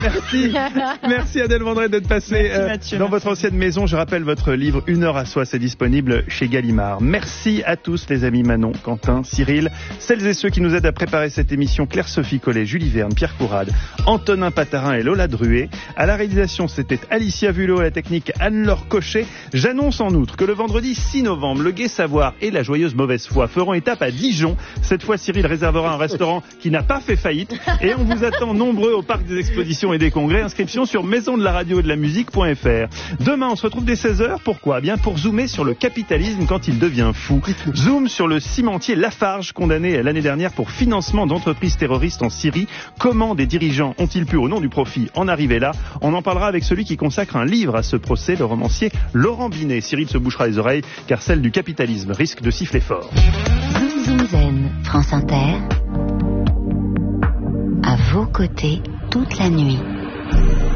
Merci Adèle Vendré d'être passée dans votre ancienne maison. Je rappelle votre livre Une heure à soi, c'est disponible chez Gallimard. Merci à tous les amis Manon, Quentin, Cyril, celles et ceux qui nous aident à préparer cette émission, Claire-Sophie Collet, Julie Verne, Pierre Courade, Antonin Patarin et Lola Druet. À la réalisation, c'était Alicia Vulot, à la technique Anne-Laure Cochet. J'annonce en outre que le vendredi 6 novembre, le Gai Savoir et la Joyeuse Mauvaise Foi feront étape à Dijon. Cette fois, Cyril réservera un restaurant qui n'a pas fait faillite et on vous attend nombreux au parc des expositions et des congrès. Inscription sur maisondelaradio-et-de-la-musique.fr. Demain, on se retrouve dès 16h. Pourquoi ? Bien pour zoomer sur le capitalisme quand il devient fou. Zoom sur le cimentier Lafarge, condamné l'année dernière pour financement d'entreprises terroristes en Syrie. Comment des dirigeants ont-ils pu, au nom du profit, en arriver là ? On en parlera avec celui qui consacre un livre à ce procès, le romancier Laurent Binet. Cyril se bouchera les oreilles, car celle du capitalisme risque de siffler fort. Zoom Zoom Zen, France Inter, à vos côtés toute la nuit.